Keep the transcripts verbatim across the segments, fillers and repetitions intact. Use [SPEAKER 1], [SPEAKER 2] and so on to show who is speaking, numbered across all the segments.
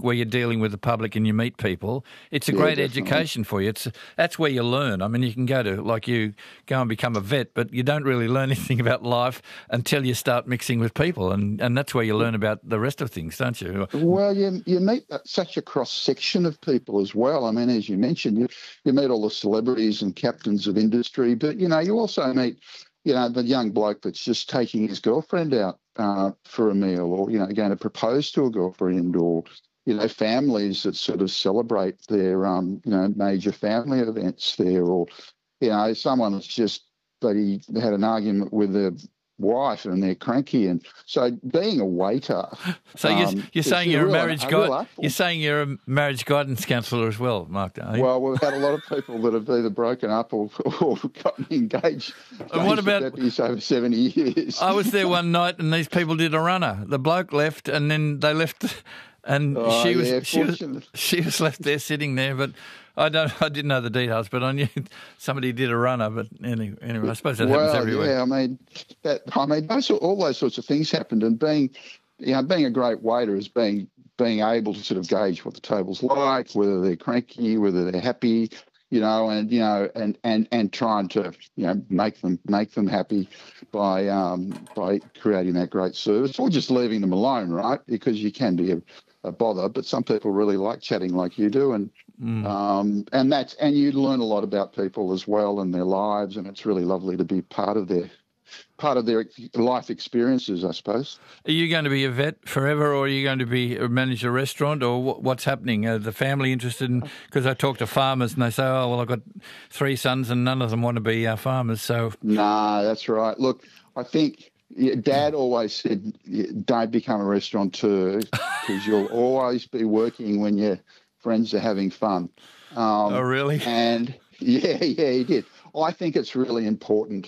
[SPEAKER 1] where you're dealing with the public and you meet people, it's a
[SPEAKER 2] Yeah,
[SPEAKER 1] great
[SPEAKER 2] definitely.
[SPEAKER 1] education for you. It's That's where you learn. I mean, you can go to, like you, go and become a vet, but you don't really learn anything about life until you start mixing with people, and, and that's where you learn about the rest of things, don't you?
[SPEAKER 2] Well, you you meet such a cross section of people as well. I mean, as you mentioned, you you meet all the celebrities and captains of industry, but you know, you also meet, you know, the young bloke that's just taking his girlfriend out uh, for a meal, or you know, going to propose to a girlfriend, or you know, families that sort of celebrate their um, you know, major family events there, or you know, someone that's just but he had an argument with their wife and they're cranky, and so being a waiter.
[SPEAKER 1] So you're,
[SPEAKER 2] um,
[SPEAKER 1] you're
[SPEAKER 2] is
[SPEAKER 1] saying you're a
[SPEAKER 2] real-
[SPEAKER 1] marriage
[SPEAKER 2] a
[SPEAKER 1] guide.
[SPEAKER 2] real art form.
[SPEAKER 1] You're saying you're a marriage guidance counsellor as well, Mark. Are you?
[SPEAKER 2] Well, we've had a lot of people that have either broken up or, or gotten engaged.
[SPEAKER 1] And what about-
[SPEAKER 2] deputies over seventy years?
[SPEAKER 1] I was there one night and these people did a runner. The bloke left and then they left, and
[SPEAKER 2] Oh,
[SPEAKER 1] she was
[SPEAKER 2] yeah,
[SPEAKER 1] she was
[SPEAKER 2] fortunate.
[SPEAKER 1] she was left there sitting there. But I don't I didn't know the details, but I knew somebody did a runner. But anyway, anyway I suppose that happens
[SPEAKER 2] Well,
[SPEAKER 1] everywhere.
[SPEAKER 2] yeah, I mean, that, I mean, those, all those sorts of things happened, and being, you know, being a great waiter is being being able to sort of gauge what the table's like, whether they're cranky, whether they're happy, you know, and you know, and and and trying to, you know, make them make them happy by um by creating that great service, or just leaving them alone, right? Because you can be a, a bother, but some people really like chatting like you do, and
[SPEAKER 1] Mm.
[SPEAKER 2] um and that's and you learn a lot about people as well and their lives, and it's really lovely to be part of their part of their life experiences, I suppose.
[SPEAKER 1] Are you going to be a vet forever, or are you going to be manage a restaurant, or what, what's happening? Are the family interested in? Because I talk to farmers and they say, "Oh, well, I've got three sons and none of them want to be uh, farmers." So,
[SPEAKER 2] Nah, that's right. Look, I think yeah, Dad always said, yeah, don't become a restaurateur because you'll always be working when your friends are having fun. Um,
[SPEAKER 1] oh, really?
[SPEAKER 2] And yeah, yeah, he did. I think it's really important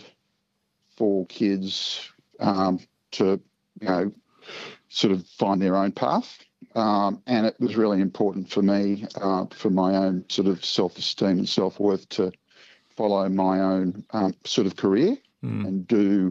[SPEAKER 2] for kids um, to, you know, sort of find their own path. Um, and it was really important for me, uh, for my own sort of self-esteem and self-worth, to follow my own um, sort of career
[SPEAKER 1] Mm.
[SPEAKER 2] and do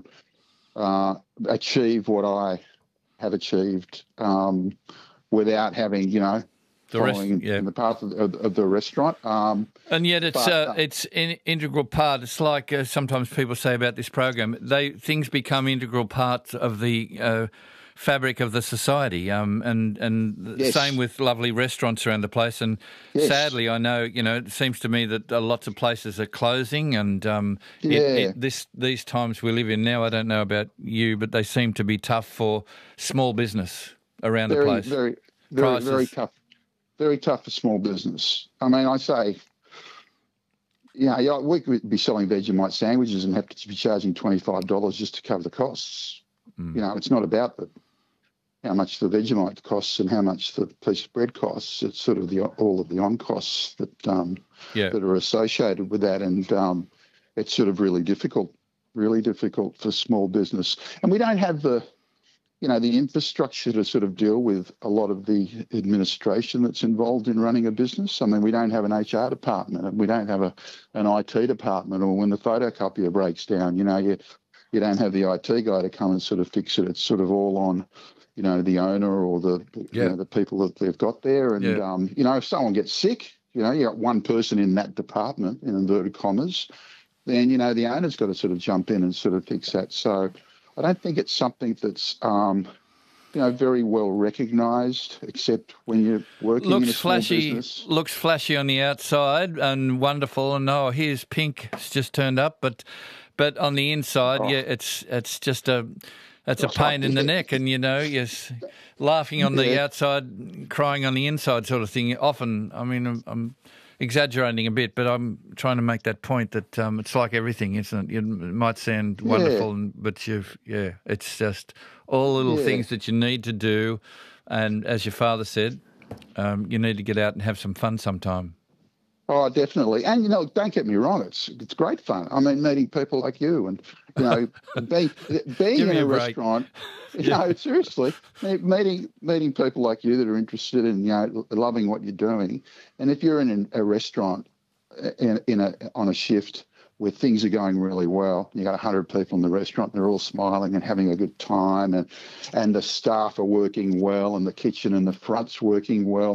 [SPEAKER 2] uh, achieve what I have achieved um, without having, you know,
[SPEAKER 1] The rest-
[SPEAKER 2] following
[SPEAKER 1] yeah.
[SPEAKER 2] in the path of, of, of the restaurant. Um,
[SPEAKER 1] And yet it's
[SPEAKER 2] But,
[SPEAKER 1] uh,
[SPEAKER 2] uh,
[SPEAKER 1] it's an integral part. It's like uh, sometimes people say about this program, they things become integral parts of the uh, fabric of the society. Um, and and the
[SPEAKER 2] Yes.
[SPEAKER 1] same with lovely restaurants around the place. And
[SPEAKER 2] Yes.
[SPEAKER 1] sadly, I know, you know, it seems to me that uh, lots of places are closing. And um, it,
[SPEAKER 2] Yeah.
[SPEAKER 1] it, this these times we live in now, I don't know about you, but they seem to be tough for small business around
[SPEAKER 2] very,
[SPEAKER 1] the place.
[SPEAKER 2] very, very,
[SPEAKER 1] Prices.
[SPEAKER 2] very tough. Very tough for small business. I mean, I say, you know, yeah, we could be selling Vegemite sandwiches and have to be charging twenty-five dollars just to cover the costs.
[SPEAKER 1] Mm.
[SPEAKER 2] You know, it's not about the how much the Vegemite costs and how much the piece of bread costs. It's sort of the all of the on costs that um,
[SPEAKER 1] Yeah.
[SPEAKER 2] that are associated with that, and um, it's sort of really difficult, really difficult for small business. And we don't have the, you know, the infrastructure to sort of deal with a lot of the administration that's involved in running a business. I mean, we don't have an H R department, and we don't have a an I T department, or when the photocopier breaks down, you know, you you don't have the I T guy to come and sort of fix it. It's sort of all on, you know, the owner or the
[SPEAKER 1] Yeah.
[SPEAKER 2] you know, the people that they've got there. And
[SPEAKER 1] Yeah.
[SPEAKER 2] um, you know, if someone gets sick, you know, you got one person in that department, in inverted commas, then you know the owner's got to sort of jump in and sort of fix that. So I don't think it's something that's um, you know, very well recognised, except when you're working in a
[SPEAKER 1] Looks
[SPEAKER 2] small
[SPEAKER 1] flashy.
[SPEAKER 2] business.
[SPEAKER 1] Looks flashy on the outside and wonderful. And oh, here's pink. It's just turned up, but but on the inside,
[SPEAKER 2] Oh.
[SPEAKER 1] yeah, it's it's just a it's a
[SPEAKER 2] Oh,
[SPEAKER 1] pain in the
[SPEAKER 2] yeah.
[SPEAKER 1] neck. And you know, yes, laughing on the
[SPEAKER 2] Yeah.
[SPEAKER 1] outside, crying on the inside, sort of thing. Often, I mean, I'm, I'm exaggerating a bit, but I'm trying to make that point that um, it's like everything, isn't it? It might sound wonderful, and, but you've yeah, it's just all little
[SPEAKER 2] Yeah.
[SPEAKER 1] things that you need to do. And as your father said, um, you need to get out and have some fun sometime.
[SPEAKER 2] Oh, definitely. And, you know, don't get me wrong, it's it's great fun. I mean, meeting people like you and, you know, be, being
[SPEAKER 1] Give
[SPEAKER 2] in
[SPEAKER 1] me
[SPEAKER 2] a,
[SPEAKER 1] a break.
[SPEAKER 2] restaurant, you know, seriously, me- meeting meeting people like you that are interested in, you know, loving what you're doing. And if you're in a restaurant in, in a on a shift where things are going really well, you got one hundred people in the restaurant, they're all smiling and having a good time, and, and the staff are working well, and the kitchen and the front's working well,